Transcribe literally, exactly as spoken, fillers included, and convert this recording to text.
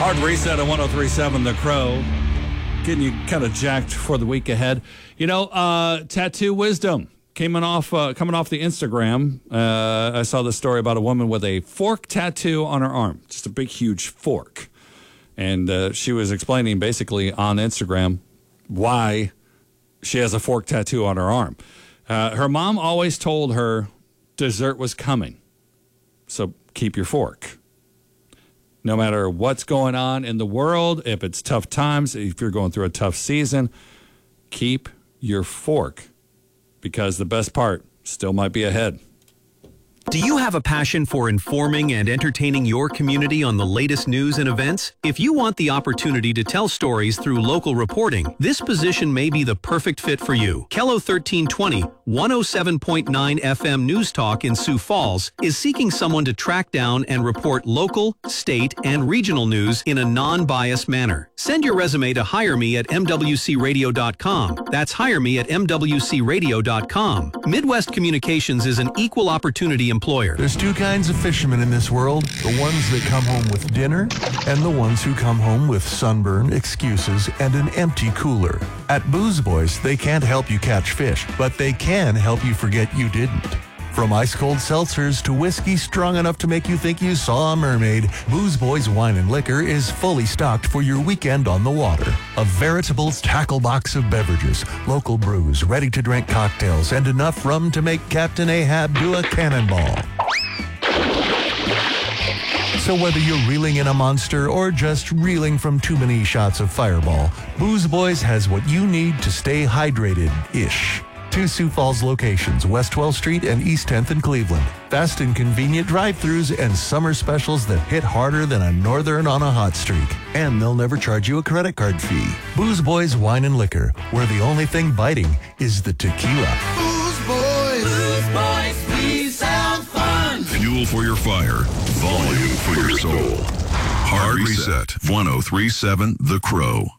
Hard Reset on one oh three point seven The Crow. Getting you kind of jacked for the week ahead. You know, uh, Tattoo Wisdom coming off, uh, coming off the Instagram. Uh, I saw this story about a woman with a fork tattoo on her arm. Just a big, huge fork. And uh, she was explaining basically on Instagram why she has a fork tattoo on her arm. Uh, her mom always told her dessert was coming. So keep your fork. No matter what's going on in the world, if it's tough times, if you're going through a tough season, keep your fork, because the best part still might be ahead. Do you have a passion for informing and entertaining your community on the latest news and events? If you want the opportunity to tell stories through local reporting, this position may be the perfect fit for you. Kello thirteen twenty, one oh seven point nine F M News Talk in Sioux Falls is seeking someone to track down and report local, state, and regional news in a non-biased manner. Send your resume to hire me at m w c radio dot com. That's hire me at m w c radio dot com. Midwest Communications is an equal opportunity employer. There's two kinds of fishermen in this world. The ones that come home with dinner and the ones who come home with sunburn, excuses, and an empty cooler. At Booze Boys, they can't help you catch fish, but they can help you forget you didn't. From ice-cold seltzers to whiskey strong enough to make you think you saw a mermaid, Booze Boys Wine and Liquor is fully stocked for your weekend on the water. A veritable tackle box of beverages, local brews, ready-to-drink cocktails, and enough rum to make Captain Ahab do a cannonball. So whether you're reeling in a monster or just reeling from too many shots of Fireball, Booze Boys has what you need to stay hydrated-ish. Two Sioux Falls locations, West twelfth Street and East tenth in Cleveland. Fast and convenient drive-thrus and summer specials that hit harder than a northern on a hot streak. And they'll never charge you a credit card fee. Booze Boys Wine and Liquor, where the only thing biting is the tequila. Booze Boys! Booze Boys, we sound fun! Fuel for your fire, volume for your soul. Hard Reset, one oh three point seven The Crow.